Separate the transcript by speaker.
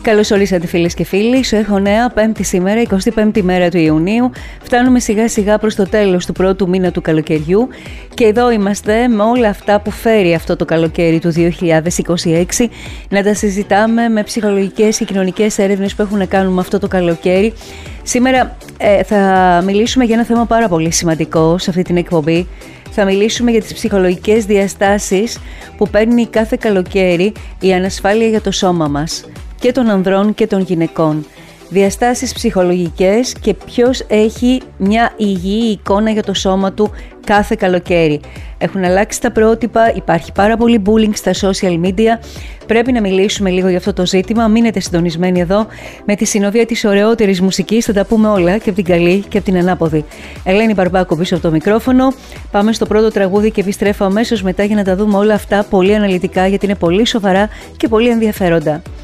Speaker 1: Καλώς ορίσατε φίλες και φίλοι, σου έχω νέα, 5η σήμερα, 25η μέρα του Ιουνίου. Φτάνουμε σιγά σιγά προς το τέλος του πρώτου μήνα του καλοκαιριού και εδώ είμαστε με όλα αυτά που φέρει αυτό το καλοκαίρι του 2026 να τα συζητάμε με ψυχολογικές και κοινωνικές έρευνες που έχουν να κάνουν με αυτό το καλοκαίρι. Σήμερα θα μιλήσουμε για ένα θέμα πάρα πολύ σημαντικό σε αυτή την εκπομπή. Θα μιλήσουμε για τις ψυχολογικές διαστάσεις που παίρνει κάθε καλοκαίρι η ανασφάλεια για το σώμα μας, και των ανδρών και των γυναικών. Διαστάσεις ψυχολογικές και ποιος έχει μια υγιή εικόνα για το σώμα του κάθε καλοκαίρι. Έχουν αλλάξει τα πρότυπα, υπάρχει πάρα πολύ bullying στα social media. Πρέπει να μιλήσουμε λίγο για αυτό το ζήτημα. Μείνετε συντονισμένοι εδώ. Με τη συνοδεία της ωραιότερης μουσικής θα τα πούμε όλα, και από την καλή και από την ανάποδη. Ελένη Μπαρμπάκο πίσω από το μικρόφωνο. Πάμε στο πρώτο τραγούδι και επιστρέφω αμέσως μετά για να τα δούμε όλα αυτά πολύ αναλυτικά, γιατί είναι πολύ σοβαρά και πολύ ενδιαφέροντα.